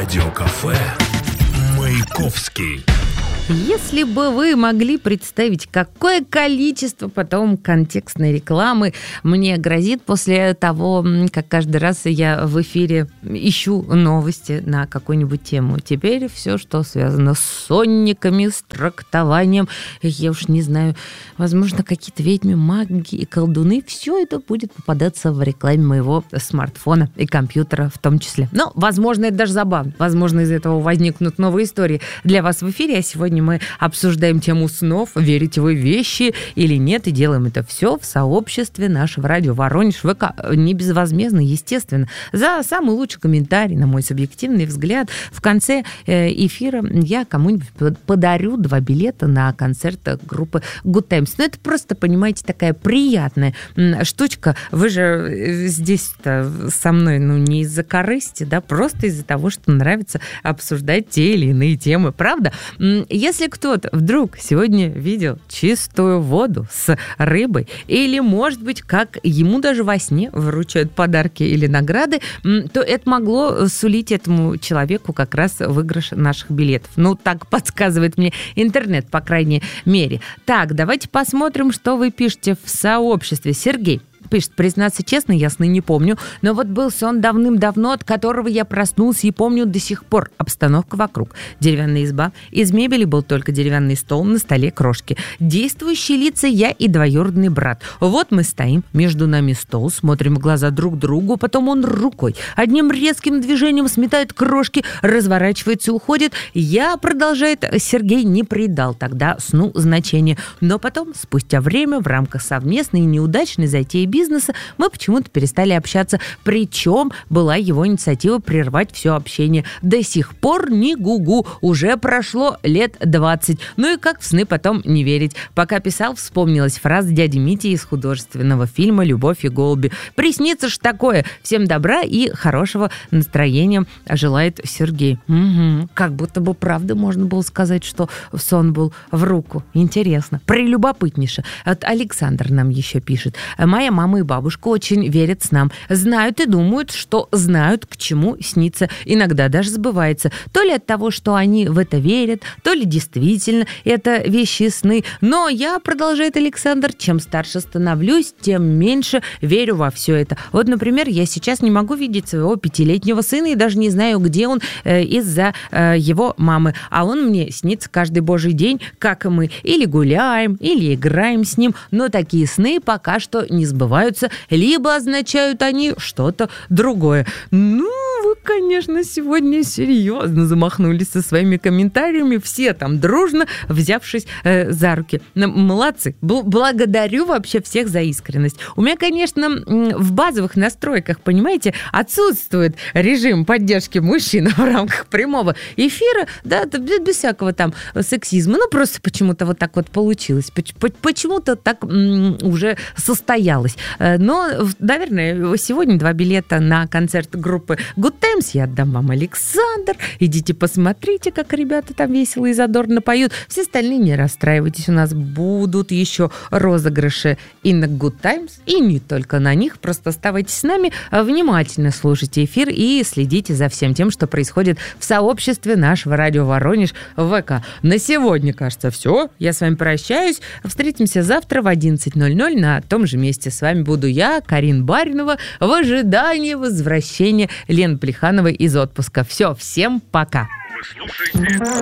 Радиокафе «Маяковский». Если бы вы могли представить, какое количество потом контекстной рекламы мне грозит после того, как каждый раз я в эфире ищу новости на какую-нибудь тему. Теперь все, что связано с сонниками, с трактованием, я уж не знаю, возможно, какие-то ведьмы, маги и колдуны, все это будет попадаться в рекламе моего смартфона и компьютера в том числе. Но, возможно, это даже забавно. Возможно, из этого возникнут новые истории для вас в эфире, а сегодня мы обсуждаем тему снов, верите вы в вещи или нет, и делаем это все в сообществе нашего радио Воронеж ВК. Не безвозмездно, естественно. За самый лучший комментарий, на мой субъективный взгляд, в конце эфира я кому-нибудь подарю 2 билета на концерт группы Good Times. Ну, это просто, понимаете, такая приятная штучка. Вы же здесь-то со мной, не из-за корысти, да, просто из-за того, что нравится обсуждать те или иные темы, правда? Если кто-то вдруг сегодня видел чистую воду с рыбой, или, может быть, как ему даже во сне вручают подарки или награды, то это могло сулить этому человеку как раз выигрыш наших билетов. Так подсказывает мне интернет, по крайней мере. Так, давайте посмотрим, что вы пишете в сообществе. Сергей пишет: признаться честно, я сны не помню, но вот был сон давным-давно, от которого я проснулся и помню до сих пор. Обстановка вокруг. Деревянная изба. Из мебели был только деревянный стол, на столе крошки. Действующие лица я и двоюродный брат. Вот мы стоим, между нами стол, смотрим в глаза друг другу, потом он рукой одним резким движением сметает крошки, разворачивается и уходит. Продолжает Сергей, не придал тогда сну значения. Но потом, спустя время, в рамках совместной и неудачной затеи бизнеса, мы почему-то перестали общаться. Причем была его инициатива прервать все общение. До сих пор ни гу-гу. Уже прошло лет 20. И как в сны потом не верить. Пока писал, вспомнилась фраза дяди Мити из художественного фильма «Любовь и голуби». Приснится ж такое. Всем добра и хорошего настроения желает Сергей. Как будто бы правда можно было сказать, что сон был в руку. Интересно. Прелюбопытнейше. Александр нам еще пишет: моя мама и бабушка очень верят снам. Знают и думают, что знают, к чему снится. Иногда даже сбывается. То ли от того, что они в это верят, то ли действительно это вещи и сны. Но я, продолжает Александр, чем старше становлюсь, тем меньше верю во все это. Вот, например, я сейчас не могу видеть своего 5-летнего сына и даже не знаю, где он из-за его мамы. А он мне снится каждый божий день, как и мы. Или гуляем, или играем с ним. Но такие сны пока что не сбываются, либо означают они что-то другое. Вы, конечно, сегодня серьезно замахнулись со своими комментариями. Все там дружно, взявшись за руки. Молодцы. Благодарю вообще всех за искренность. У меня, конечно, в базовых настройках, понимаете, отсутствует режим поддержки мужчин в рамках прямого эфира, да, без всякого там сексизма. Просто почему-то вот так вот получилось. Почему-то так уже состоялось. Но, наверное, сегодня 2 билета на концерт группы Good Times я отдам вам, Александр. Идите посмотрите, как ребята там весело и задорно поют. Все остальные не расстраивайтесь, у нас будут еще розыгрыши и на Good Times, и не только на них. Просто оставайтесь с нами, внимательно слушайте эфир и следите за всем тем, что происходит в сообществе нашего радио Воронеж ВК. На сегодня, кажется, все. Я с вами прощаюсь. Встретимся завтра в 11:00 на том же месте. С вами буду я, Карин Баринова, в ожидании возвращения Лены Плехановой из отпуска. Все, всем пока.